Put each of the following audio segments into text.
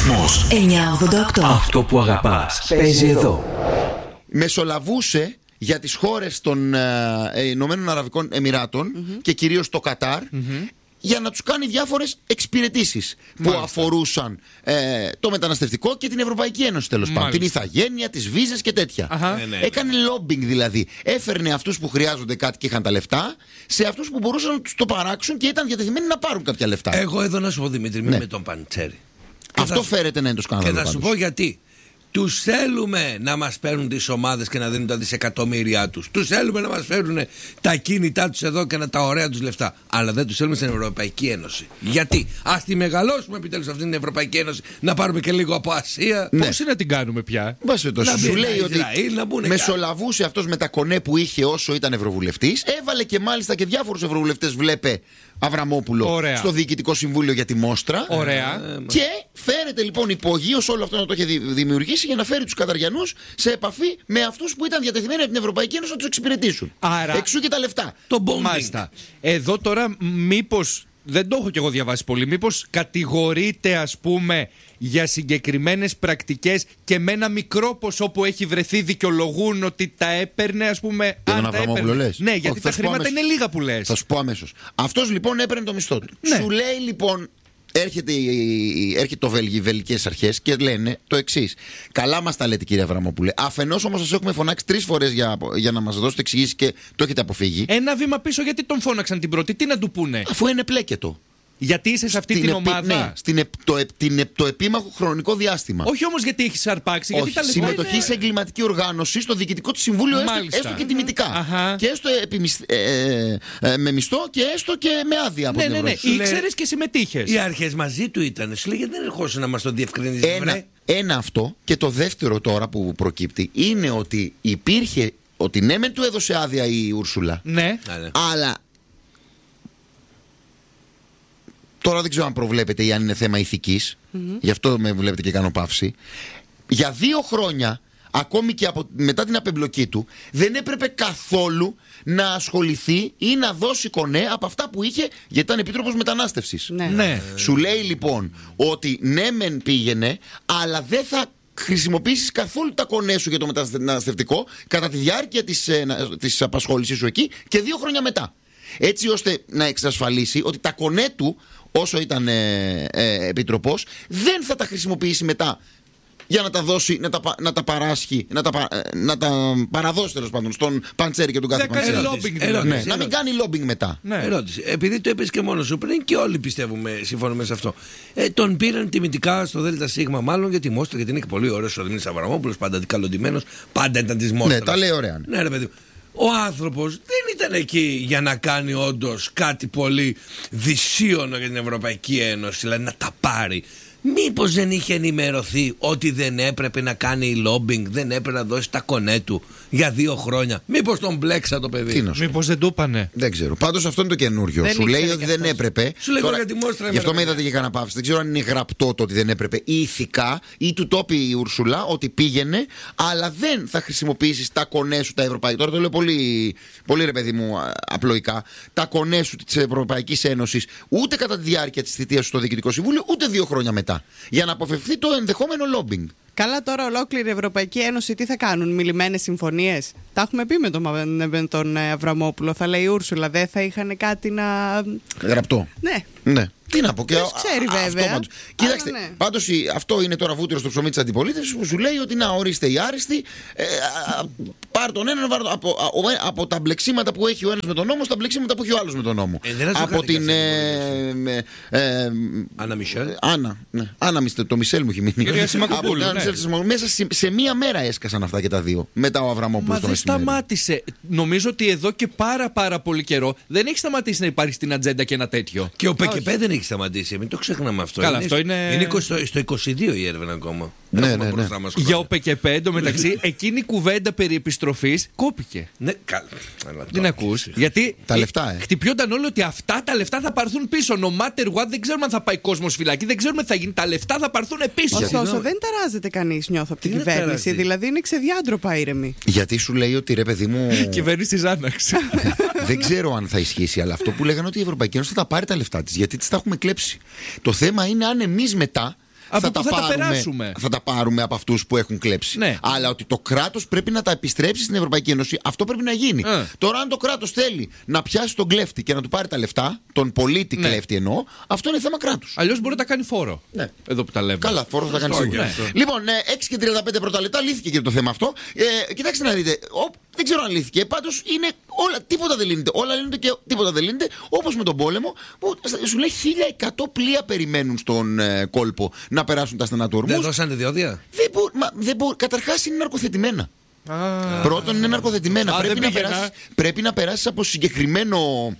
Ρυθμός 988. Αυτό που αγαπάς παίζει εδώ. Μεσολαβούσε για τις χώρες των Ηνωμένων Αραβικών Εμιράτων και κυρίως το Κατάρ, για να τους κάνει διάφορες εξυπηρετήσεις που αφορούσαν το μεταναστευτικό και την Ευρωπαϊκή Ένωση, τέλος πάντων. Την ηθαγένεια, τις βίζες και τέτοια. Έκανε lobbying δηλαδή. Έφερνε αυτούς που χρειάζονται κάτι και είχαν τα λεφτά σε αυτούς που μπορούσαν να τους το παράξουν και ήταν διατεθειμένοι να πάρουν κάποια λεφτά. Εγώ εδώ να σου πω, Δημήτρη, με τον Παντσέρη. Αυτό φέρεται να είναι το σκάνδαλο. Και θα σου πω γιατί. Τους θέλουμε να μας παίρνουν τις ομάδες και να δίνουν τα δισεκατομμύρια τους. Τους θέλουμε να μας φέρουν τα κίνητά τους εδώ και τα ωραία τους λεφτά. Αλλά δεν τους θέλουμε στην Ευρωπαϊκή Ένωση. Γιατί? Ας τη μεγαλώσουμε επιτέλους αυτή την Ευρωπαϊκή Ένωση, να πάρουμε και λίγο από Ασία. Πώς είναι να την κάνουμε πια? Σου λέει ότι μεσολαβούσε αυτός με τα κονέ που είχε όσο ήταν ευρωβουλευτής. Έβαλε και μάλιστα και διάφορους ευρωβουλευτές, βλέπε, Αβραμόπουλο, στο Διοικητικό Συμβούλιο για τη Μόστρα. Ωραία. Και φέρεται λοιπόν υπογείως όλο αυτό να το έχει δημιουργήσει για να φέρει τους Καταριανούς σε επαφή με αυτούς που ήταν διατεθειμένοι από την Ευρωπαϊκή Ένωση να τους εξυπηρετήσουν. Άρα, εξού και τα λεφτά. Το bonding. Μάλιστα. Εδώ τώρα μήπως, δεν το έχω κι εγώ διαβάσει πολύ, μήπως κατηγορείται, ας πούμε, για συγκεκριμένες πρακτικές και με ένα μικρό ποσό που έχει βρεθεί δικαιολογούν ότι τα έπαιρνε, ας πούμε. Για τον Αβραμόπουλο λες? Ναι, γιατί τα χρήματα είναι λίγα που λες. Θα σου πω αμέσως. Αυτός λοιπόν έπαιρνε το μισθό του. Ναι. Σου λέει λοιπόν, έρχεται το οι βελγικές αρχές και λένε το εξής. Καλά μας τα λέτε, κύριε Αβραμόπουλε. Αφενός όμως σας έχουμε φωνάξει 3 φορές για να μας δώσετε εξηγήσεις και το έχετε αποφύγει. Ένα βήμα πίσω, γιατί τον φώναξαν την πρώτη, τι να του πούνε? Αφού είναι πλέκετο. Γιατί είσαι σε αυτή την ομάδα. Ναι, το επίμαχο χρονικό διάστημα. Όχι όμως γιατί έχεις αρπάξει. Όχι, γιατί τα συμμετοχή είναι... σε εγκληματική οργάνωση στο διοικητικό του συμβούλιο, έστω και τιμητικά. Και έστω με μισθό και έστω και με άδεια από την Ευρώπη. Ήξερες και συμμετείχες. Οι αρχές μαζί του ήταν. Σου λέει, γιατί δεν ερχόσαι να μας το διευκρινίσεις? Ένα αυτό. Και το δεύτερο τώρα που προκύπτει είναι ότι υπήρχε. Ότι ναι, μεν του έδωσε άδεια η Ούρσουλα. Ναι. Αλλά. Τώρα δεν ξέρω αν προβλέπετε ή αν είναι θέμα ηθικής. Γι' αυτό με βλέπετε και κάνω παύση. Για 2 χρόνια, ακόμη και μετά την απεμπλοκή του, δεν έπρεπε καθόλου να ασχοληθεί ή να δώσει κονέ από αυτά που είχε, γιατί ήταν επίτροπος μετανάστευσης. Ναι. Σου λέει λοιπόν ότι ναι, μεν πήγαινε, αλλά δεν θα χρησιμοποιήσεις καθόλου τα κονέ σου για το μεταναστευτικό κατά τη διάρκεια της απασχόλησης σου εκεί και 2 χρόνια μετά. Έτσι ώστε να εξασφαλίσει ότι τα κονέ του, όσο ήταν επιτροπός, δεν θα τα χρησιμοποιήσει μετά για να τα δώσει, να τα παράσχει, να τα παραδώσει τέλος πάντων στον Παντσέρη και τον κάθε Παντσέρη. Να μην κάνει lobbying μετά. Ερώτηση. Επειδή το είπες και μόνος σου πριν και όλοι συμφωνούμε σε αυτό. Τον πήραν τιμητικά στο ΔΣ, μάλλον για τη Μόστρα, γιατί είναι και πολύ ωραίος ο Δημήτρης Αβραμόπουλος, πάντα καλοντημένος, πάντα ήταν της Μόστρας. Ναι, τα λέει ωραία. Ναι, ρε παιδί. Ο άνθρωπος δεν ήταν εκεί για να κάνει όντως κάτι πολύ δυσίωνο για την Ευρωπαϊκή Ένωση, δηλαδή να τα πάρει. Μήπως δεν είχε ενημερωθεί ότι δεν έπρεπε να κάνει lobbying, δεν έπρεπε να δώσει τα κονέ του για 2 χρόνια? Μήπως τον μπλέξα το παιδί? Μήπως δεν του είπανε? Δεν ξέρω. Πάντως αυτό είναι το καινούριο. Σου λέει ότι δεν έπρεπε. Σου λέει για τη Μόστρα. Γι' αυτό με είδατε και κανένα παύση. Δεν ξέρω αν είναι γραπτό το ότι δεν έπρεπε ή ηθικά, ή του το πει η Ούρσουλα ότι πήγαινε, αλλά δεν θα χρησιμοποιήσεις τα κονέ σου τα ευρωπαϊκά. Τώρα το λέω πολύ, πολύ ρε παιδί μου απλοϊκά. Τα κονέ σου της Ευρωπαϊκής Ένωσης ούτε κατά τη διάρκεια της θητείας σου στο Διοικητικό Συμβούλιο, ούτε 2 χρόνια μετά. Για να αποφευθεί το ενδεχόμενο lobbying. Καλά, τώρα ολόκληρη η Ευρωπαϊκή Ένωση τι θα κάνουν? Μιλημένες συμφωνίες? Τα έχουμε πει με τον Αβραμόπουλο. Θα λέει η Ούρσουλα, δεν θα είχαν κάτι να. Γραπτό. Ναι. Τι να πω, και ξέρει βέβαια. Κοίταξτε, πάντως αυτό είναι τώρα βούτυρο στο ψωμί της αντιπολίτευσης που σου λέει ότι να ορίστε οι άριστοι, πάρ' τον έναν από τα μπλεξίματα που έχει ο ένας με τον νόμο στα μπλεξίματα που έχει ο άλλος με τον νόμο. Από την. Άννα Μισελ. Άννα Μισελ, το Μισελ μου έχει μείνει. Μέσα σε μία μέρα έσκασαν αυτά και τα 2. Μετά ο Αβραμόπουλος. Μα δεν σταμάτησε. Νομίζω ότι εδώ και πάρα πολύ καιρό δεν έχει σταματήσει να υπάρχει στην ατζέντα και ένα τέτοιο. Και ο ΠΚΠ δεν έχει σταματήσει. Μην το ξεχνάμε αυτό. Καλά, αυτό είναι στο 22 η έρευνα ακόμα. Ναι. Για ο ΠΚΠ εντωμεταξύ εκείνη η κουβέντα περί επιστροφής κόπηκε. Ναι, καλά. Δεν ακούς? Γιατί τα λεφτά, χτυπιόνταν όλοι ότι αυτά τα λεφτά θα πάρθουν πίσω. No matter what, δεν ξέρουμε αν θα πάει κόσμος φυλακή, δεν ξέρουμε τι θα γίνει. Τα λεφτά θα πάρθουν πίσω. Ωστόσο, δεν ταράζεται κανείς, νιώθω, από την κυβέρνηση. Δηλαδή είναι ξεδιάντροπα ήρεμη. Γιατί σου λέει ότι ρε παιδί μου. Η κυβέρνηση της Άνναξ. Δεν ξέρω αν θα ισχύσει, αλλά αυτό που λέγανε ότι η Ευρωπαϊκή Ένωση θα τα πάρει τα λεφτά της, γιατί τις τα έχουμε κλέψει. Το θέμα είναι αν εμείς μετά Από πού θα τα περάσουμε? Θα τα πάρουμε από αυτούς που έχουν κλέψει. Ναι. Αλλά ότι το κράτος πρέπει να τα επιστρέψει στην Ευρωπαϊκή Ένωση, αυτό πρέπει να γίνει. Τώρα, αν το κράτος θέλει να πιάσει τον κλέφτη και να του πάρει τα λεφτά, τον πολίτη κλέφτη εννοώ, αυτό είναι θέμα κράτους. Αλλιώς μπορεί να τα κάνει φόρο. Ναι. Εδώ που τα λέμε. Καλά, φόρο θα τα κάνει σίγουρα. Ναι. Λοιπόν, 6 και 35 πρώτα λεπτά λύθηκε και το θέμα αυτό. Κοιτάξτε να δείτε. Δεν ξέρω αν λύθηκε. Πάντως είναι όλα, τίποτα δεν λύνεται. Όλα λύνονται και τίποτα δεν λύνεται. Όπως με τον πόλεμο, που σου λέει 1100 πλοία περιμένουν στον κόλπο να περάσουν τα στενά του ορμούς. Δεν δώσανε διόδια. Καταρχάς είναι ναρκοθετημένα. Πρώτον είναι ναρκοθετημένα. Πρέπει να περάσεις από συγκεκριμένο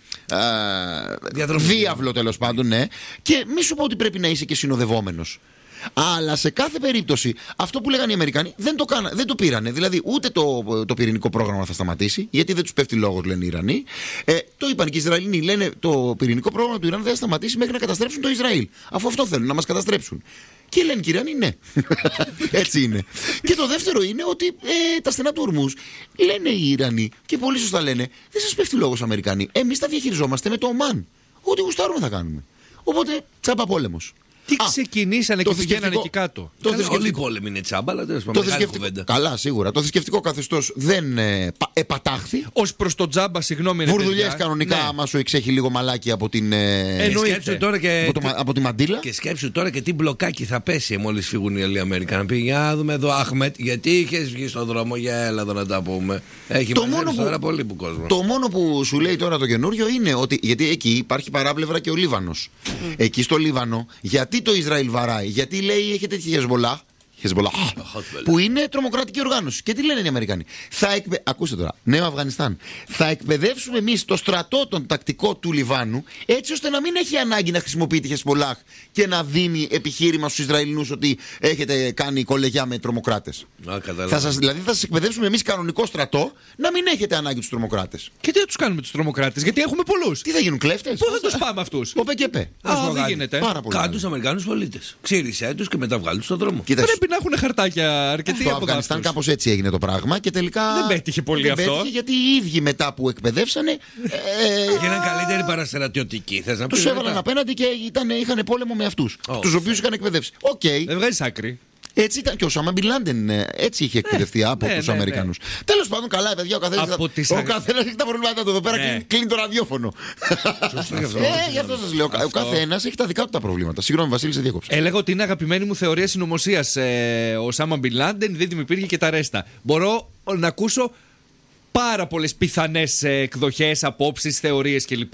διάβλο, τέλος πάντων, ναι. Και μη σου πω ότι πρέπει να είσαι και συνοδευόμενος. Αλλά σε κάθε περίπτωση, αυτό που λέγανε οι Αμερικάνοι δεν το πήρανε. Δηλαδή, ούτε το πυρηνικό πρόγραμμα θα σταματήσει, γιατί δεν τους πέφτει λόγος, λένε οι Ιρανοί. Το είπαν και οι Ισραηλοί, λένε το πυρηνικό πρόγραμμα του Ιράν δεν θα σταματήσει μέχρι να καταστρέψουν το Ισραήλ. Αφού αυτό θέλουν, να μας καταστρέψουν. Και λένε και οι Ιρανοί, ναι. Έτσι είναι. Και το δεύτερο είναι ότι τα στενά του ορμούς, λένε οι Ιρανοί, και πολύ σωστά λένε, δεν σας πέφτει λόγος Αμερικανοί. Εμείς τα διαχειριζόμαστε με το Ομάν. Ό,τι γουστάρουμε θα κάνουμε. Οπότε τσάπα πόλεμος. Τι ξεκινήσανε και πηγαίνανε εκεί κάτω. Όλοι οι πόλεμοι είναι τσάμπα, αλλά τέλος πάντων. Καλά, σίγουρα. Το θρησκευτικό καθεστώς δεν επατάχθη. Ως προς το τζάμπα, συγγνώμη. Βουρδουλιές κανονικά, άμα σου εξέχει λίγο μαλάκι από την. Από τη μαντήλα. Και σκέψου τώρα και τι μπλοκάκι θα πέσει μόλις φύγουν οι άλλοι Αμερικανοί. Πει, για να δούμε εδώ, Αχμέτ, γιατί είχες βγει στον δρόμο, για έλα εδώ να τα πούμε. Έχει μαζέψει τώρα πολύ που κόσμο. Το μόνο που σου λέει τώρα το καινούριο είναι ότι. Γιατί εκεί υπάρχει παράπλευρα και ο Λίβανος. Εκεί στο Λίβανο, γιατί το Ισραήλ βαράει, γιατί λέει έχετε τη Χεσμολάχ, που είναι τρομοκρατική οργάνωση. Και τι λένε οι Αμερικάνοι? Ακούστε τώρα, νέο Αφγανιστάν. Θα εκπαιδεύσουμε εμείς το στρατό τον τακτικό του Λιβάνου, έτσι ώστε να μην έχει ανάγκη να χρησιμοποιεί τη Χεσμολάχ και να δίνει επιχείρημα στους Ισραηλινούς ότι έχετε κάνει κολεγιά με τρομοκράτες. Δηλαδή θα σας εκπαιδεύσουμε εμείς κανονικό στρατό να μην έχετε ανάγκη τους τρομοκράτες. Και τι θα τους κάνουμε τους τρομοκράτες? Γιατί έχουμε πολλούς. Τι θα γίνουν, κλέφτες? Πού θα τους πάμε αυτούς? Ο ΠΚΠ. Δεν γίνεται. Κάτω τους Αμερικάνους πολίτες. Ξύρισέ τους και μετά βγάλουν στον δρόμο. Πρέπει να έχουν χαρτάκια αρκετοί από το Αφγανιστάν. Κάπως έτσι έγινε το πράγμα και τελικά. Δεν πέτυχε πολύ αυτό. Πέτυχε, γιατί οι ίδιοι μετά που εκπαιδεύσανε. Γίναν καλύτεροι παραστρατιωτικοί. Τους έβαλαν απέναντι και είχαν πόλεμο με αυτούς. Τους οποίους είχαν εκπαιδεύσει. Δεν βγάζει άκρη. Έτσι ήταν και ο Osama Bin Laden, έτσι είχε εκπαιδευτεί από τους Αμερικανούς. Τέλος πάντων, καλά, παιδιά, ο καθένας έχει τα προβλήματα του εδώ πέρα και κλείνει το ραδιόφωνο. Γι' αυτό σας λέω. Ο καθένας έχει τα δικά του τα προβλήματα. Συγγνώμη, Βασίλη, σε διέκοψα. Έλεγα ότι είναι αγαπημένη μου θεωρία συνωμοσίας ο Osama Bin Laden, δίδυμη υπήρχε και τα ρέστα. Μπορώ να ακούσω πάρα πολλές πιθανές εκδοχές, απόψεις, θεωρίες κλπ.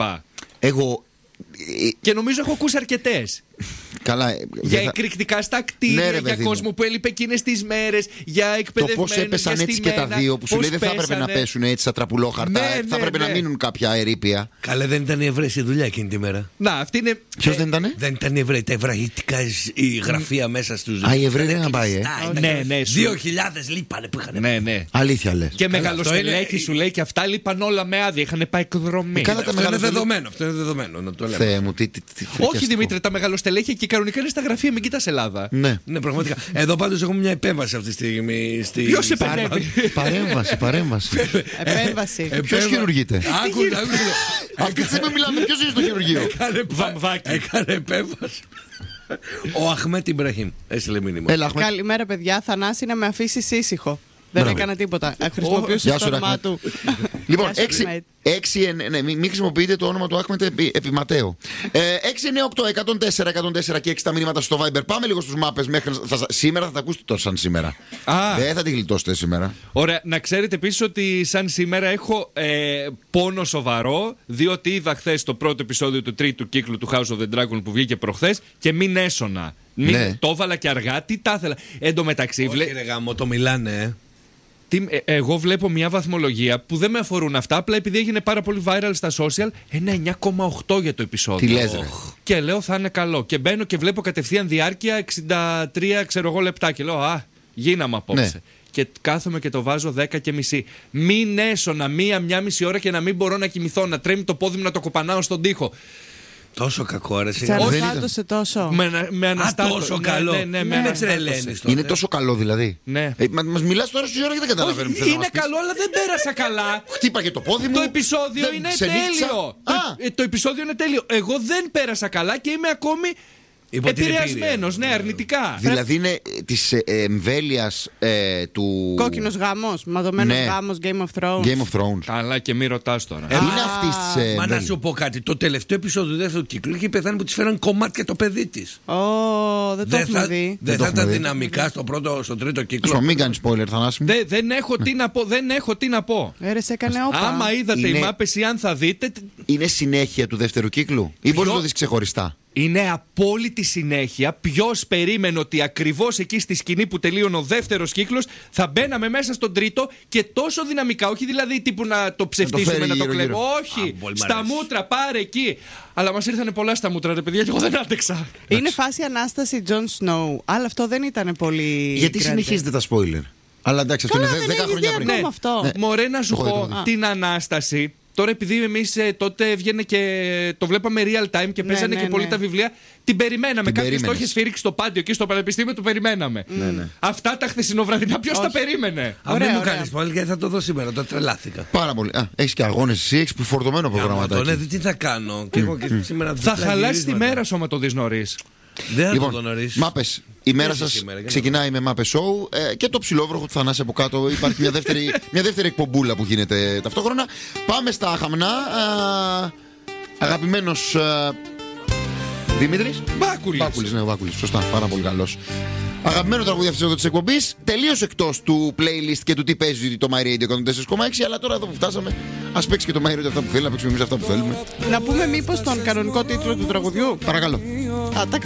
Και νομίζω έχω ακούσει αρκετές. Καλά, για εκρηκτικά στα κτίρια, για κόσμο που έλειπε εκείνες τις μέρες, για εκπαιδευμένους. Το πώς έπεσαν έτσι και τα δύο, που σου λέει δεν θα έπρεπε να πέσουν έτσι στα τραπουλόχαρτα, θα έπρεπε να μείνουν κάποια ερείπια. Καλά, δεν ήταν οι Εβραίοι στη δουλειά εκείνη τη μέρα. Να, αυτή είναι. Ποιος δεν ήτανε? Δεν ήταν οι Εβραίοι, τα εβραϊκά γραφεία μέσα στους. Α, οι Εβραίοι δεν είχαν πάει, Ναι. 2.000 λείπανε που είχαν. Ναι. Αλήθεια λες? Και μεγαλοστελέχη σου λέει και αυτά λείπαν όλα με άδεια, είχαν πάει εκδρομή. Αυτό είναι δεδομένο να το λέμε. Θεέ μου, τι. Όχι, Δημήτρη, τα μεγαλοστελέχη και κανονικά είναι στα γραφεία, μην κοιτάς Ελλάδα. Ναι, πραγματικά. Εδώ πάντως έχουμε μια επέμβαση αυτή τη στιγμή. Ποιος επέμβαση? Παρέμβαση. Επέμβαση. Ποιος χειρουργείται? Άκουσα. Αυτή τη στιγμή μιλάμε, ποιος είναι στο χειρουργείο? Έκανε επέμβαση. Ο Αχμέτ Ιμπραχήμ έστειλε μήνυμα. Καλημέρα, παιδιά. Θανάση, να με αφήσεις ήσυχο. Δεν έκανα τίποτα. Χρησιμοποιούσε το όνομά του. Λοιπόν, 6, μην χρησιμοποιείτε το όνομα του Άχμετ επί Ματέο. 698-104-104 και 6 τα μηνύματα στο Viber. Πάμε λίγο στους μάπες. Σήμερα θα τα ακούσετε τόσο σαν σήμερα. Δεν θα τη γλιτώσετε σήμερα. Ωραία. Να ξέρετε επίσης ότι σαν σήμερα έχω πόνο σοβαρό, διότι είδα χθες το πρώτο επεισόδιο του τρίτου κύκλου του House of the Dragon που βγήκε προχθές και μην έσωνα. Το έβαλα και αργά, τι τα ήθελα. Εν τω μεταξύ. Όχι, ρε γάμο, το μιλάνε. Εγώ βλέπω μια βαθμολογία που δεν με αφορούν αυτά, απλά επειδή έγινε πάρα πολύ viral στα social, ένα 9,8 για το επεισόδιο. Τι λες, ρε? Και λέω θα είναι καλό. Και μπαίνω και βλέπω κατευθείαν διάρκεια 63 λεπτά. Και λέω γίναμε απόψε. Ναι. Και κάθομαι και το βάζω 10,5. Μην έσωνα μία μισή ώρα και να μην μπορώ να κοιμηθώ, να τρέμει το πόδι μου, να το κοπανάω στον τοίχο. Τόσο κακό, αρέσει. Σε αναστάτωσε τόσο. Με αναστάτωσε. Τόσο καλό. Ναι, με τρελαίνεις. Είναι τόσο καλό δηλαδή. Ναι. Μας μιλάς τώρα στη ώρα και δεν καταλαβαίνουμε. Είναι καλό, αλλά δεν πέρασα καλά. Χτύπα και το πόδι μου. Το επεισόδιο είναι τέλειο. Το επεισόδιο είναι τέλειο. Εγώ δεν πέρασα καλά και είμαι ακόμη Επηρεασμένος, ναι, αρνητικά. Δηλαδή είναι της εμβέλειας του. Κόκκινος γάμος, μαδωμένος γάμος, Game of Thrones. Game of Thrones. Αλλά και μη ρωτάς τώρα. Είναι αυτής της. Μα να σου πω κάτι. Το τελευταίο επεισόδιο του δεύτερου κύκλου είχε πεθάνει που της φέραν κομμάτια το παιδί της. Δεν το έχουμε δει. Δεν θα ήταν δυναμικά στο τρίτο κύκλο. Μην κάνει spoiler, Θανάση. Δεν έχω τι να πω. Έρες έκανε όπα. Άμα είδατε οι μάπες ή αν θα δείτε. Είναι συνέχεια του δεύτερου κύκλου ή μπορείς να το δεις ξεχωριστά? Είναι απόλυτη συνέχεια. Ποιος περίμενε ότι ακριβώς εκεί στη σκηνή που τελείωνε ο δεύτερος κύκλος θα μπαίναμε μέσα στον τρίτο και τόσο δυναμικά? Όχι δηλαδή τύπου να το ψευτίσουμε, να το κλέβουμε. Όχι, στα μούτρα, πάρε εκεί. Αλλά μας ήρθανε πολλά στα μούτρα, ρε παιδιά, και εγώ δεν άντεξα. Είναι φάση Ανάσταση Τζον Σνόου, αλλά αυτό δεν ήταν πολύ. Γιατί συνεχίζετε τα spoiler? Αλλά εντάξει, αυτό είναι 10 χρόνια πριν. Ναι. Αυτό. Μωρέ, να σου πω την Ανάσταση. Τώρα, επειδή εμείς τότε έβγαινε και το βλέπαμε real time και παίζανε και πολύ τα βιβλία, την περιμέναμε. Κάποιος το είχε σφυρίξει στο πάντιο εκεί στο πανεπιστήμιο, το περιμέναμε. Αυτά τα χθεσινοβραδινά, ποιος τα περίμενε? Δεν μου κάνεις πάλι, γιατί θα το δω σήμερα, το τρελάθηκα. Πάρα πολύ. Έχεις και αγώνες εσύ, έχεις φορτωμένο προγραμματάκι. Ναι, τι θα κάνω. Και εγώ και σήμερα θα χαλάσει τη μέρα σου άμα το δεις νωρίς. Λοιπόν, μάπες. Η μέρα σας ξεκινάει με μάπες show και το ψιλόβροχο του Θανάση από κάτω. Υπάρχει μια δεύτερη εκπομπούλα που γίνεται ταυτόχρονα. Πάμε στα χαμνά. Αγαπημένος Δημήτρης Μπάκουλης. Ναι, ο Μπάκουλης. Σωστά, πάρα πολύ καλός. Αγαπημένο τραγούδι αυτής εδώ της εκπομπής. Τελείως εκτός του playlist και του τι παίζει το My Radio 104,6. Αλλά τώρα εδώ που φτάσαμε, ας παίξει και το My Radio αυτά που θέλει, να παίξουμε εμείς αυτά που θέλουμε. Να πούμε μήπως τον κανονικό τίτλο του τραγουδιού? Παρακαλώ.